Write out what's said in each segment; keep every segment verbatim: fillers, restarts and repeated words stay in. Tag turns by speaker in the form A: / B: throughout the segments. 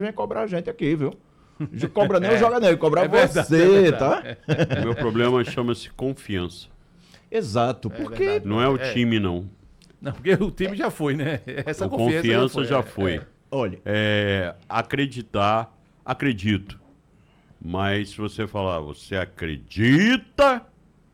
A: vem cobrar a gente aqui, viu? Não cobra nem o jogador, ele cobra
B: É verdade,
A: você,
B: é
A: tá?
C: O meu problema chama-se confiança.
A: Exato, porque...
B: verdade.
C: Não é o
B: É.
C: time, não.
B: Não, porque o time já foi, né? Essa
C: O
B: confiança,
C: confiança já
B: é,
C: foi.
B: é.
A: Olha,
C: É, acreditar, acredito. Mas se você falar, você acredita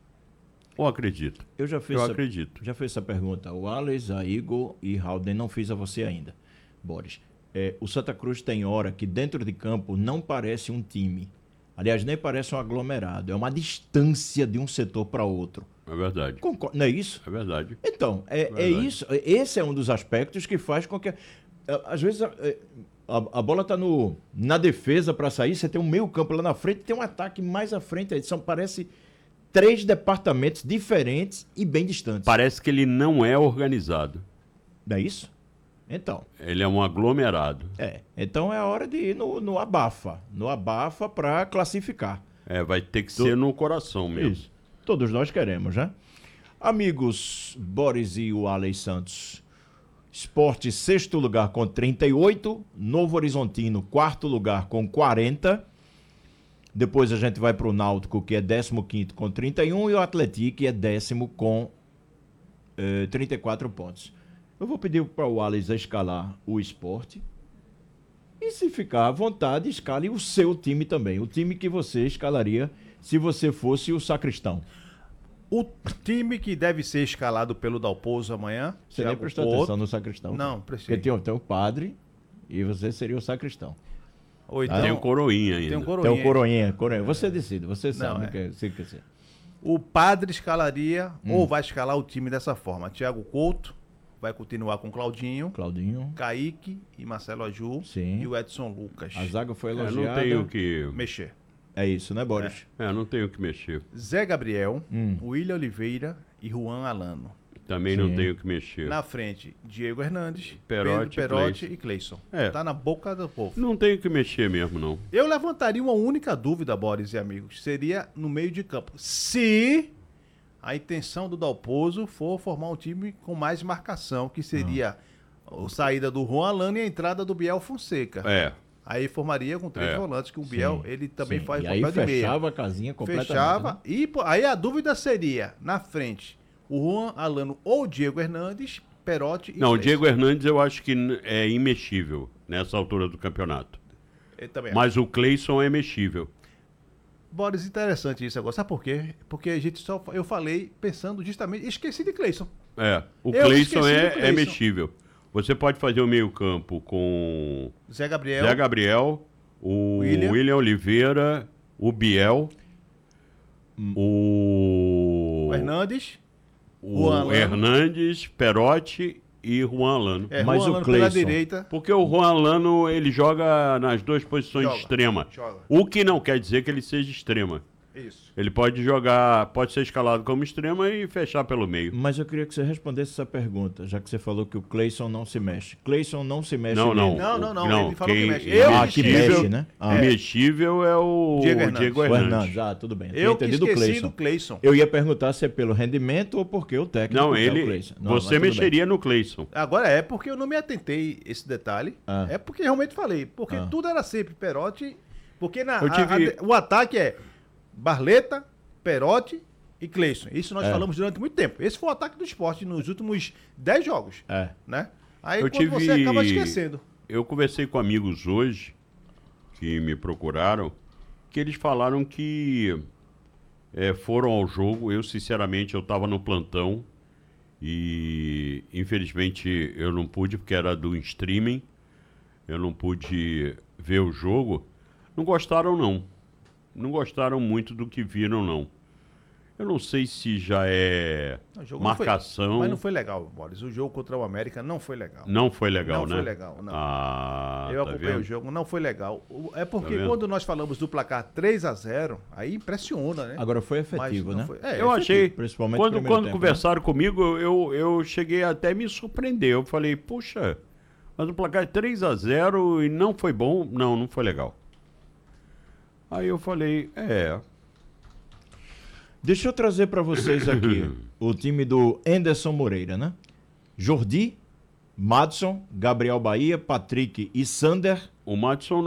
C: ou acredita?
A: eu já fiz,
C: Eu
A: essa,
C: acredito.
A: já fiz essa pergunta. O Alex, a Igor e Halden não fiz a você ainda, Boris. É, o Santa Cruz tem hora que dentro de campo não parece um time. Aliás, nem parece um aglomerado. É uma distância de um setor para outro.
C: É verdade.
A: Concor- Não é isso?
C: É verdade.
A: Então, é, é
C: Verdade.
A: isso. Esse é um dos aspectos que faz com que... é, Às vezes a, a, a bola está na defesa para sair, você tem um meio campo lá na frente, tem um ataque mais à frente. Aí são, parece três departamentos diferentes e bem distantes.
C: Parece que ele não é organizado.
A: Não é isso? Então,
C: Ele é um aglomerado.
A: é. Então é a hora de ir no, no abafa. No abafa para classificar.
C: É, vai ter que ser no coração mesmo.
A: Isso. Todos nós queremos, né? Amigos, Boris e o Alex Santos. Sport, sexto lugar com trinta e oito. Novo Horizontino, quarto lugar com quarenta. Depois a gente vai para o Náutico, que é décimo quinto com trinta e um. E o Atlético, que é décimo com eh, trinta e quatro pontos. Eu vou pedir para o Alex escalar o Sport. E se ficar à vontade, escale o seu time também. O time que você escalaria se você fosse o Sacristão.
B: O time que deve ser escalado pelo Dalpozo amanhã.
A: Você nem
B: Thiago
A: prestou
B: Couto.
A: atenção no Sacristão?
B: Não,
A: Porque
B: prestei.
A: tem, o- tem o padre e você seria o Sacristão.
B: Ou então,
C: Tem o coroinha ainda.
B: tem um
A: Tem
B: coroinha.
A: o Coroinha. Coroinha. Você decide, você sabe
B: é.
A: o que você quer dizer.
B: O padre escalaria,
A: Hum.
B: ou vai escalar o time dessa forma. Thiago Couto vai continuar com Claudinho,
A: Claudinho,
B: Kaique e Marcelo Aju.
A: Sim.
B: E o Edson Lucas.
A: a zaga foi
C: É,
A: elogiada.
C: não tenho que.
B: Mexer.
A: É isso, né, Boris?
C: É, não tenho que mexer.
B: Zé Gabriel,
A: Hum.
B: William Oliveira e Juan Alano.
C: Também
A: Sim.
C: não tenho que mexer.
B: Na frente, Diego Hernandes,
C: Perotti,
B: Pedro Perotti
C: Cleison.
B: e Cleison.
C: É.
B: Tá na boca do povo.
C: Não tenho que mexer mesmo, não.
B: Eu levantaria uma única dúvida, Boris e amigos. Seria no meio de campo. Se a intenção do Dalpozo for formar um time com mais marcação, que seria a saída do Juan Alano e a entrada do Biel Fonseca.
C: É.
B: Aí formaria com três
C: É.
B: volantes, que o Biel,
A: Sim,
B: ele também
A: sim.
B: faz
A: E aí
B: papel de meia.
A: fechava a casinha completamente.
B: Fechava.
A: né?
B: E pô, aí a dúvida seria, na frente, o Juan Alano ou o Diego Hernandes, Perotti e
C: Não, o
B: Cleison.
C: Diego Hernandes eu acho que n- é imexível nessa altura do campeonato.
B: Ele também.
C: Mas o Cleison é mexível.
B: Boris, interessante isso agora. Sabe por quê? Porque a gente só. Eu falei pensando justamente. Esqueci de Cleison.
C: É. O
B: Eu
C: Cleison
B: esqueci do
C: é, é
B: Cleison.
C: mexível. Você pode fazer o meio-campo com
B: Zé Gabriel.
C: Zé Gabriel, o
B: William.
C: William, Oliveira, o Biel, o,
B: O Hernandes.
C: o
B: Juan Alano.
C: Hernandes, Perotti e Juan Alano.
B: É,
A: Mas
B: Juan
A: o
B: Alano pela
A: Cleison?
B: direita.
C: Porque o Juan Alano, ele joga nas duas posições
B: Joga,
C: extrema.
B: joga.
C: O que não quer dizer que ele seja extrema.
B: Isso.
C: Ele pode jogar, pode ser escalado como extrema e fechar pelo meio.
A: Mas eu queria que você respondesse essa pergunta, já que você falou que o Cleison não se mexe. Cleison não se mexe
C: Não, não.
A: nele.
B: Não, não, não,
C: não
B: ele falou que
C: quem-
B: mexe. Eu
A: Ah, que
C: imexível-
A: mexe, né? Ah.
C: Imexível é o
B: Diego
C: Diego
B: Hernandes.
A: O
C: Hernandes.
A: Hernandes, ah, tudo bem.
B: Eu
A: tinha
B: que
A: entendido o
B: esqueci
A: Cleison.
B: do Cleison.
A: Eu ia perguntar se é pelo rendimento ou porque o técnico
C: Não,
A: quer o
C: ele.
A: Cleison. Não,
C: você
A: mas tudo
C: mexeria no Cleison.
B: Agora é porque eu não me atentei esse detalhe.
A: Ah.
B: É porque realmente falei. Porque
A: Ah.
B: tudo era sempre Perotti. Porque na,
C: Eu tive-
B: a- a- o ataque é Barleta, Perotti e Cleison. Isso nós
A: É.
B: falamos durante muito tempo. Esse foi o ataque do esporte nos últimos dez jogos.
A: bem. É.
B: Né? Aí
C: Eu
B: quando
C: tive-
B: você acaba esquecendo.
C: Eu conversei com amigos hoje que me procuraram, que eles falaram que eh, foram ao jogo. Eu, sinceramente, eu estava no plantão e, infelizmente, eu não pude, porque era do streaming. Eu não pude ver o jogo. Não gostaram, não. Não gostaram muito do que viram, não. Eu não sei se já é
B: O jogo não foi-
C: marcação.
B: mas não foi legal, Boris. O jogo contra o América não foi legal.
C: Não foi legal,
B: Não
C: né?
B: foi legal, não.
C: Ah,
B: Eu
C: tá
B: acompanhei
C: vendo?
B: o jogo, não foi legal. O- É porque
C: Tá vendo?
B: quando nós falamos do placar três a zero, aí impressiona, né?
A: Agora foi
B: Mas
A: efetivo,
B: não
A: né?
B: foi- é,
C: Eu
B: efetivo.
C: achei,
A: principalmente
C: quando,
A: no primeiro
C: quando
A: tempo,
C: conversaram comigo, eu, eu cheguei até a me surpreender. Eu falei, puxa, mas o placar é três a zero e não foi bom? Não, não foi legal. Aí eu falei, é,
A: Deixa eu trazer para vocês aqui o time do Anderson Moreira, né? Jordi, Madson, Gabriel Bahia, Patrick e Sander,
C: o Madison